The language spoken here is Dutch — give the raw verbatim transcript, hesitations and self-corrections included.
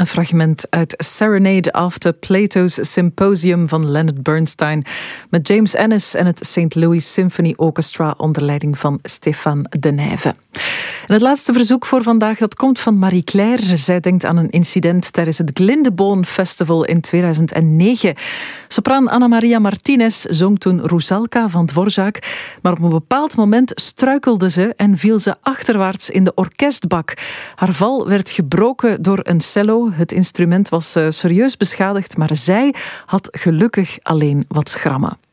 een fragment uit Serenade After Plato's Symposium van Leonard Bernstein met James Ennis en het Saint Louis Symphony Orchestra onder leiding van Stéphane Denève. En het laatste verzoek voor vandaag, dat komt van Marie-Claire. Zij denkt aan een incident tijdens het Glindeboom Festival in tweeduizend negen. Sopraan Anna Maria Martinez zong toen Rusalka van Dvorak, maar op een bepaald moment struikelde ze en viel ze achterwaarts in de orkestbak. Haar val werd gebroken door een cello. Het instrument was uh, serieus beschadigd, maar zij had gelukkig alleen wat schrammen.